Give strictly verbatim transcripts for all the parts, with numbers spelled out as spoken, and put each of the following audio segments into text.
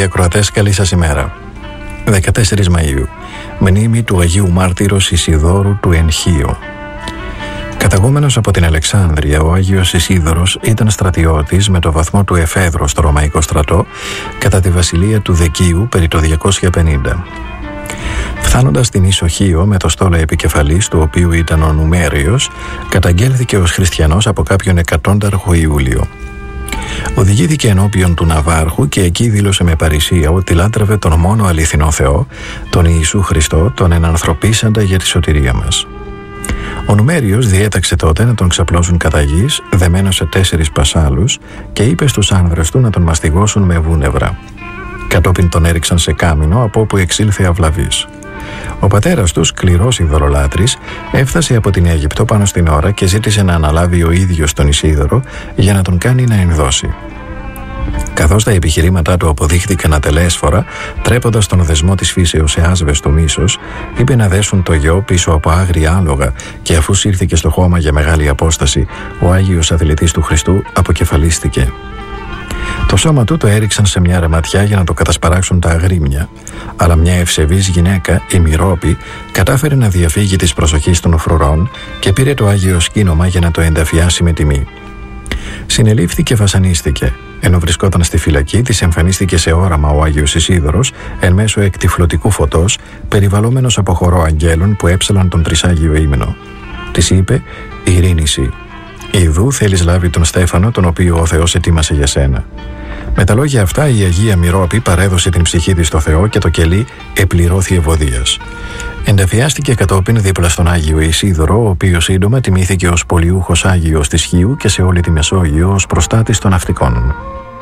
αγαπητοί ακροατές, καλή σας ημέρα. δεκατέσσερις Μαΐου, μνήμη του Αγίου Μάρτυρος Ισιδώρου του Ενχείου. Καταγόμενος από την Αλεξάνδρεια, ο Άγιος Ισίδωρος ήταν στρατιώτης με το βαθμό του εφέδρο στο Ρωμαϊκό στρατό κατά τη βασιλεία του Δεκίου περί το διακόσια πενήντα. Φθάνοντας στην Ισοχείο με το στόλο επικεφαλής, του οποίου ήταν ο Νουμέριος, καταγγέλθηκε ως χριστιανός από κάποιον εκατόνταρχο Ιούλιο. Οδηγήθηκε ενώπιον του Ναβάρχου και εκεί δήλωσε με παρησία ότι λάτρευε τον μόνο αληθινό Θεό, τον Ιησού Χριστό, τον ενανθρωπίσαντα για τη σωτηρία μας. Ο Νουμέριος διέταξε τότε να τον ξαπλώσουν κατά γης, δεμένος σε τέσσερις πασάλους, και είπε στους άνδρες του να τον μαστιγώσουν με βούνευρα. Κατόπιν τον έριξαν σε κάμινο, από όπου εξήλθε αυλαβής. Ο πατέρας του, σκληρός ειδωλολάτρης, έφτασε από την Αίγυπτο πάνω στην ώρα και ζήτησε να αναλάβει ο ίδιος τον Ισίδωρο για να τον κάνει να ενδώσει. Καθώς τα επιχειρήματά του αποδείχθηκαν ατελέσφορα, τρέποντας τον δεσμό της φύσεως σε άσβεστο μίσος, είπε να δέσουν το γιο πίσω από άγρια άλογα, και αφού σύρθηκε στο χώμα για μεγάλη απόσταση, ο Άγιος Αθλητής του Χριστού αποκεφαλίστηκε. Το σώμα του το έριξαν σε μια ρεματιά για να το κατασπαράξουν τα αγρίμια, αλλά μια ευσεβής γυναίκα, η Μυρόπη, κατάφερε να διαφύγει της προσοχής των φρουρών και πήρε το Άγιο σκήνομα για να το ενταφιάσει με τιμή. Συνελήφθη και βασανίστηκε. Ενώ βρισκόταν στη φυλακή, της εμφανίστηκε σε όραμα ο Άγιος Ισίδωρος εν μέσω εκτυφλωτικού φωτός, περιβαλλόμενος από χορό αγγέλων που έψαλαν τον τρισάγιο ύμνο. Της είπε: «Ειρήνηση. Ιδού θέλεις λάβει τον Στέφανο, τον οποίο ο Θεός ετοίμασε για σένα». Με τα λόγια αυτά η Αγία Μυρόπη παρέδωσε την ψυχή της στο Θεό και το κελί επληρώθη ευωδίας. Ενταφιάστηκε κατόπιν δίπλα στον Άγιο Ισίδωρο, ο οποίος σύντομα τιμήθηκε ως πολιούχος Άγιος της Χίου και σε όλη τη Μεσόγειο ως προστάτης των ναυτικών.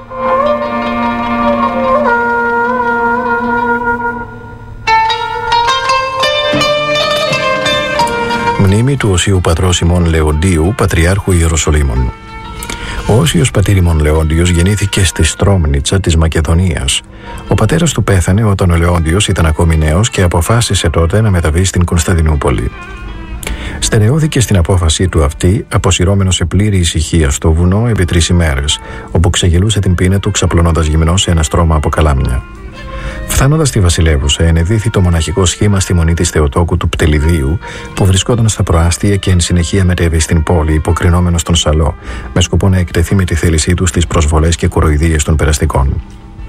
Μνήμη του Οσίου Πατρός ημών Λεοντίου, Πατριάρχου Ιεροσολύμων. Ο Όσιος πατήρ ημών Λεόντιος γεννήθηκε στη Στρόμνιτσα της Μακεδονίας. Ο πατέρας του πέθανε όταν ο Λεόντιος ήταν ακόμη νέος και αποφάσισε τότε να μεταβεί στην Κωνσταντινούπολη. Στερεώθηκε στην απόφασή του αυτή, αποσυρώμενος σε πλήρη ησυχία στο βουνό επί τρεις ημέρες, όπου ξεγελούσε την πείνα του ξαπλώνοντας γυμνό σε ένα στρώμα από καλάμια. Φτάνοντας στη βασιλεύουσα, ενεδύθη το μοναχικό σχήμα στη μονή της Θεοτόκου του Πτελιδίου, που βρισκόταν στα προάστια, και εν συνεχεία μετέβη στην πόλη, υποκρινόμενος τον Σαλό, με σκοπό να εκτεθεί με τη θέλησή του στις προσβολές και κοροϊδίες των περαστικών.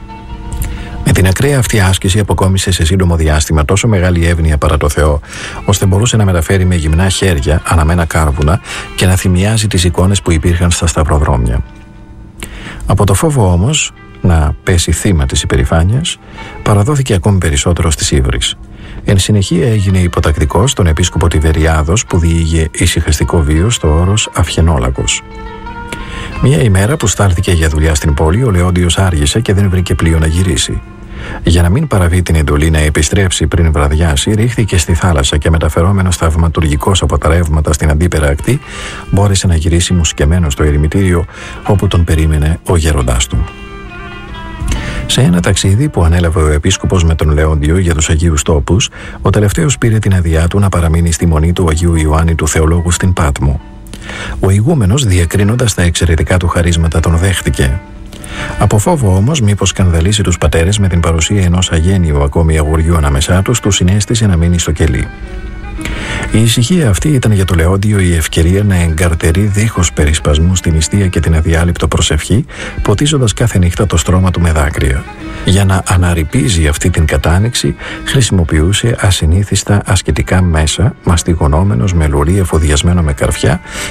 Με την ακραία αυτή άσκηση αποκόμισε σε σύντομο διάστημα τόσο μεγάλη εύνοια παρά το Θεό, ώστε μπορούσε να μεταφέρει με γυμνά χέρια αναμένα κάρβουνα και να θυμιάζει τις εικόνες που υπήρχαν στα σταυροδρόμια. Από το φόβο όμως να πέσει θύμα της υπερηφάνειας, παραδόθηκε ακόμη περισσότερο στις ύβρις. Εν συνεχεία έγινε υποτακτικός στον επίσκοπο Τιβεριάδος, που διήγε ησυχαστικό βίο στο όρος Αυχενόλακος. Μια ημέρα που στάλθηκε για δουλειά στην πόλη, ο Λεόντιος άργησε και δεν βρήκε πλοίο να γυρίσει. Για να μην παραβεί την εντολή να επιστρέψει πριν βραδιάσει, ρίχθηκε στη θάλασσα και, μεταφερόμενος θαυματουργικός από τα ρεύματα στην αντίπερα ακτή, μπόρεσε να γυρίσει μουσκεμένο στο ερημητήριο, όπου τον περίμενε ο γέροντάς του. Σε ένα ταξίδι που ανέλαβε ο επίσκοπος με τον Λεόντιο για τους Αγίους Τόπους, ο τελευταίος πήρε την αδειά του να παραμείνει στη μονή του Αγίου Ιωάννη του Θεολόγου στην Πάτμο. Ο ηγούμενος, διακρίνοντας τα εξαιρετικά του χαρίσματα, τον δέχτηκε. Από φόβο όμως μήπως σκανδαλίσει τους πατέρες με την παρουσία ενός αγένειου ακόμη αγοριού ανάμεσά τους, του συνέστησε να μείνει στο κελί. Η ησυχία αυτή ήταν για το Λεόντιο η ευκαιρία να εγκαρτερεί δίχως περισπασμού στη νηστεία και την αδιάλειπτο προσευχή, ποτίζοντας κάθε νύχτα το στρώμα του με δάκρυα. Για να αναρρυπίζει αυτή την κατάνοιξη, χρησιμοποιούσε ασυνήθιστα ασκητικά μέσα, μαστιγωνόμενος με λουρί εφοδιασμένο με καρφιά,